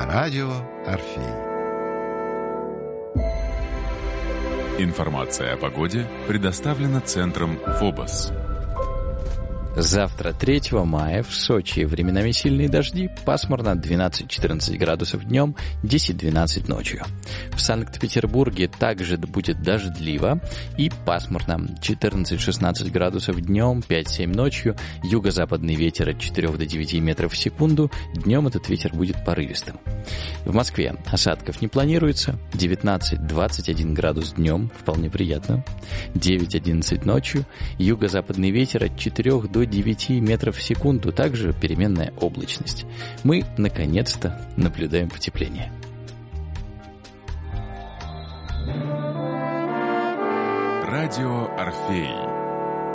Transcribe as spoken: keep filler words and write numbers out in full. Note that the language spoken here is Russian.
на радио «Орфей». Информация о погоде предоставлена центром ФОБОС. Завтра, третьего мая, в Сочи временами сильные дожди, пасмурно двенадцать-четырнадцать градусов днем, десять-двенадцать ночью. В Санкт-Петербурге также будет дождливо и пасмурно, четырнадцать-шестнадцать градусов днем, пять-семь ночью, юго-западный ветер от четырёх до девяти метров в секунду, днем этот ветер будет порывистым. В Москве осадков не планируется, девятнадцать-двадцать один градус днем, вполне приятно, девять-одиннадцать ночью, юго-западный ветер от четырёх до девяти метров в секунду, также переменная облачность. Мы, наконец-то, наблюдаем потепление. Радио «Орфей».